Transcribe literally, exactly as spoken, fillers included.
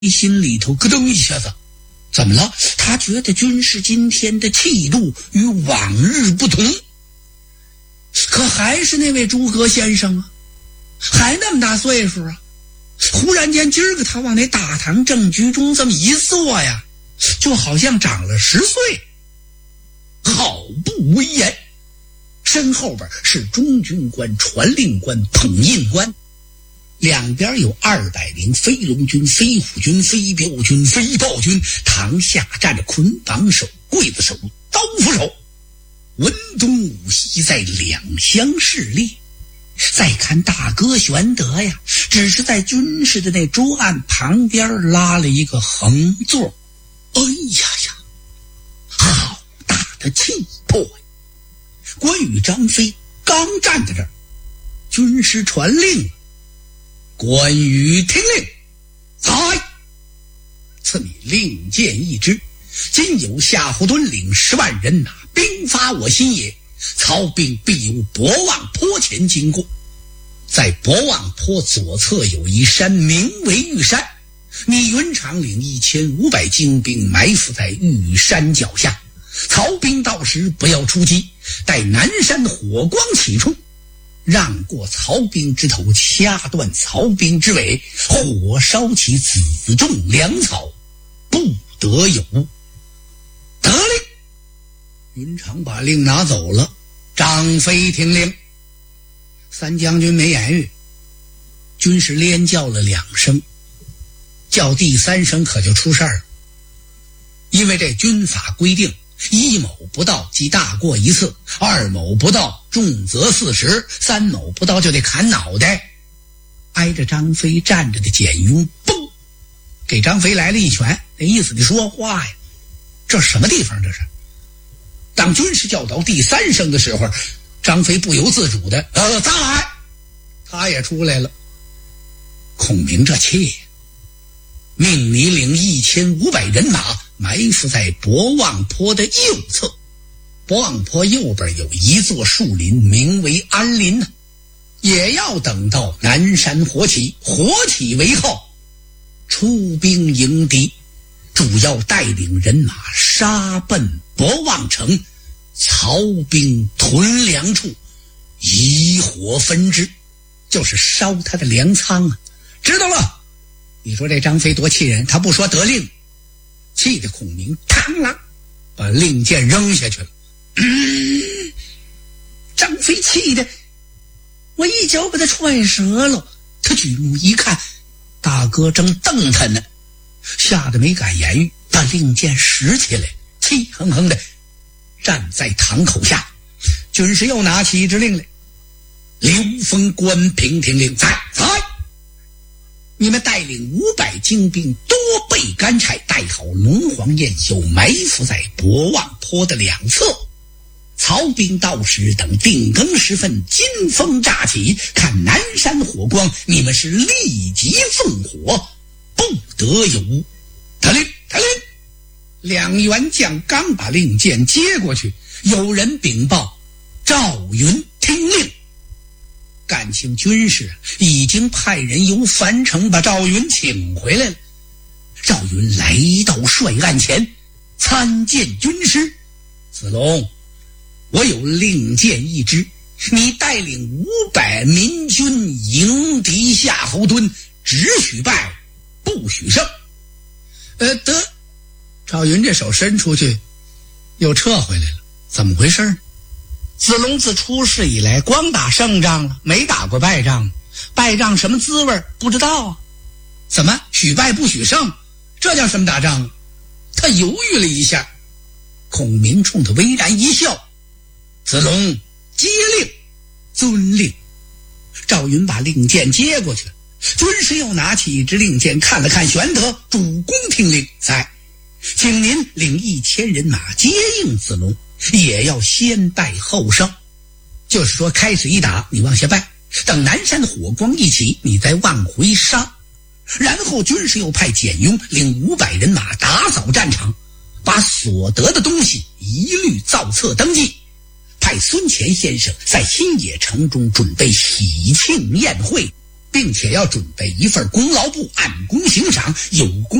心里头咯噔一下子，怎么了？他觉得军师今天的气度与往日不同，可还是那位诸葛先生啊，还那么大岁数啊。忽然间今儿个他往那大堂正居中这么一坐呀，就好像长了十岁，好不威严。身后边是中军官、传令官、捧印官，两边有二百名飞龙军、飞虎军、飞镖军、飞豹军，堂下站着捆绑手、刽子手、刀斧手，文东武西在两相侍立。再看大哥玄德呀，只是在军士的那桌案旁边拉了一个横座。哎呀呀，好大的气魄呀！关羽、张飞刚站在这儿，军师传令，关羽听令，在，赐你令箭一支，今有夏侯惇领十万人马兵发我新野，曹兵必由博望坡前经过，在博望坡左侧有一山，名为玉山，你云长领一千五百精兵埋伏在玉山脚下，曹兵到时不要出击，待南山火光起处，让过曹兵之头，掐断曹兵之尾，火烧起子种粮草，不得有误。得令。云长把令拿走了，张飞听令。三将军没言语，军士连叫了两声，叫第三声可就出事儿了。因为这军法规定，一某不到即大过一次，二某不到重则四十，三某不到就得砍脑袋。挨着张飞站着的简雍嘣给张飞来了一拳，那意思你说话呀，这什么地方这是？当军士叫到第三声的时候，张飞不由自主的呃再来，他也出来了。孔明这气，命你领一千五百人马埋伏在博望坡的右侧，博望坡右边有一座树林，名为安林呢，也要等到南山火起，火起为号，出兵迎敌，主要带领人马杀奔博望城，曹兵屯粮处，以火焚之，就是烧他的粮仓啊！知道了？你说这张飞多气人，他不说得令，气得孔明嘡啷把令箭扔下去了。嗯、张飞气得我一脚把他踹折了。他举目一看，大哥正瞪他呢，吓得没敢言语，把令箭拾起来，气哼哼的站在堂口下。军师又拿起一支令来，刘封、关平听令，在在，你们带领五百精兵，多备干柴，带好龙黄焰酒，埋伏在博望坡的两侧。曹兵到时，等定更时分，金风乍起，看南山火光，你们是立即奉火，不得有误。得令，得令。两员将刚把令箭接过去，有人禀报赵云听令。感情军士已经派人由樊城把赵云请回来了。赵云来到帅案前，参见军师。子龙，我有令箭一支，你带领五百民军迎敌夏侯惇，只许败不许胜。呃，得。赵云这手伸出去又撤回来了，怎么回事呢？子龙自出世以来光打胜仗了，没打过败仗，败仗什么滋味不知道啊。怎么许败不许胜？这叫什么打仗？他犹豫了一下，孔明冲他微然一笑，子龙接令，遵令。赵云把令箭接过去，军师又拿起一支令箭看了看玄德，主公听令，在，请您领一千人马接应子龙，也要先败后胜，就是说开始一打你往下败，等南山火光一起，你再往回杀。然后军师又派简雍领五百人马打扫战场，把所得的东西一律造册登记，派孙乾先生在新野城中准备喜庆宴会， 并且要准备一份功劳簿，按功行赏，有功